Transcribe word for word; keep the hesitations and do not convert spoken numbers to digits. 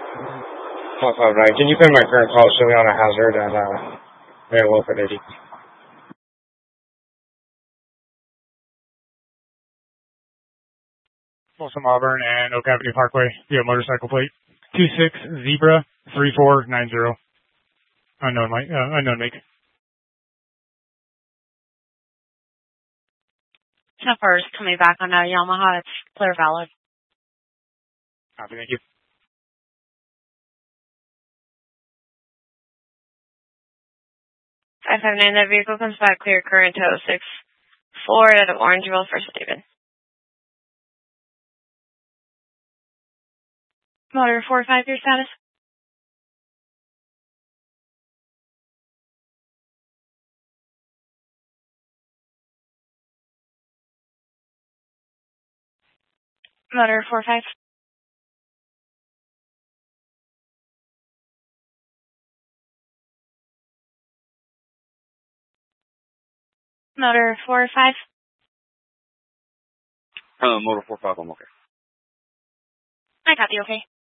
Pop up right. Can you pin my current call? Show me on a hazard and uh, very low for eighty. Folsom Auburn and Oak Avenue Parkway via motorcycle plate. two six Zebra three four nine zero. Unknown, like, uh, unknown make. ten four is coming back on a Yamaha. It's clear valid. Copy, thank you. five five nine, that vehicle comes back clear current to oh six four at Orangeville, First David. Motor four five, your status? Motor four five. Motor four five. Uh, motor four five, I'm okay. I got you, okay.